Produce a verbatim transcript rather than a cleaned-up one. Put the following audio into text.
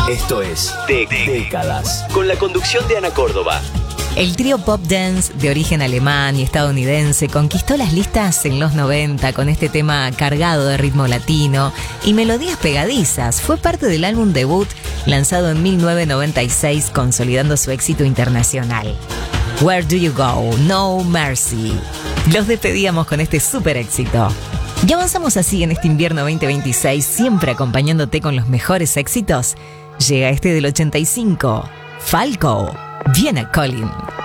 Esto es de Décadas, con la conducción de Ana Córdoba. El trío pop dance de origen alemán y estadounidense conquistó las listas en los noventa con este tema cargado de ritmo latino y melodías pegadizas. Fue parte del álbum debut lanzado en mil novecientos noventa y seis, consolidando su éxito internacional. Where Do You Go? No Mercy. Los despedíamos con este súper éxito. Y avanzamos así en este invierno veinte veintiséis, siempre acompañándote con los mejores éxitos. Llega este del ochenta y cinco, Falco, Vienna Calling.